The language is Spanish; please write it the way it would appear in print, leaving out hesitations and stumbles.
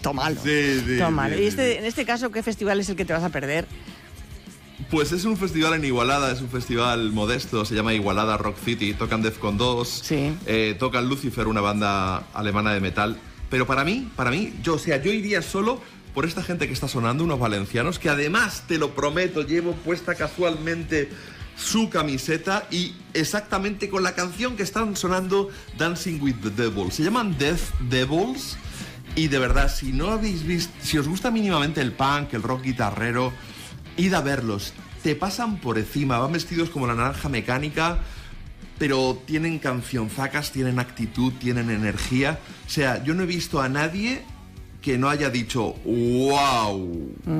todo malo. Sí, todo malo. sí, Y sí. en este caso, ¿qué festival es el que te vas a perder? Pues es un festival en Igualada, es un festival modesto, se llama Igualada Rock City, tocan Defcon 2, Sí. tocan Lucifer, una banda alemana de metal. Pero para mí, yo iría solo por esta gente que está sonando, unos valencianos, que además, te lo prometo, llevo puesta casualmente su camiseta y exactamente con la canción que están sonando, Dancing with the Devil. Se llaman Death Devils y de verdad, si no habéis visto, si os gusta mínimamente el punk, el rock guitarrero, id a verlos. Te pasan por encima, van vestidos como la Naranja Mecánica, pero tienen cancionzacas, tienen actitud, tienen energía. O sea, yo no he visto a nadie que no haya dicho ¡wow!